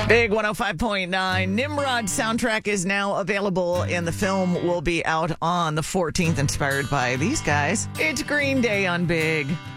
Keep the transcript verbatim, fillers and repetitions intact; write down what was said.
Big one oh five point nine. Nimrod soundtrack is now available, and the film will be out on the fourteenth, inspired by these guys. It's Green Day on Big.